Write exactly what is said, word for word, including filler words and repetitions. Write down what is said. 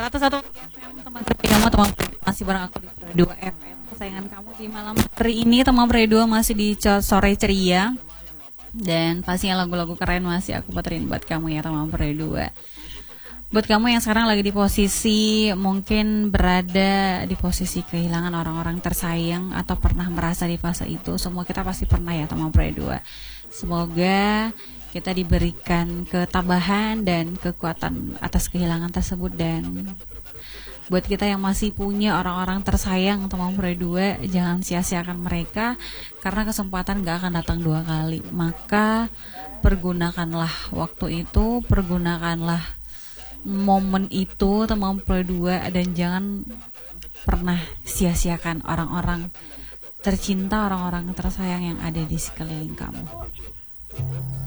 seratus satu F M, teman Pre kamu, teman Pre masih bareng aku di Pre dua F M kesayangan kamu di malam hari ini. Teman Pre dua masih di co- sore ceria, dan pastinya lagu-lagu keren masih aku puterin buat kamu ya teman Pre dua. Buat kamu yang sekarang lagi di posisi mungkin berada di posisi kehilangan orang-orang tersayang atau pernah merasa di fase itu, semua kita pasti pernah ya teman Pre dua. Semoga kita diberikan ketabahan dan kekuatan atas kehilangan tersebut, dan buat kita yang masih punya orang-orang tersayang teman Pre dua, jangan sia-siakan mereka karena kesempatan gak akan datang dua kali. Maka pergunakanlah waktu itu, pergunakanlah momen itu teman Pre dua, dan jangan pernah sia-siakan orang-orang tercinta, orang-orang tersayang yang ada di sekeliling kamu.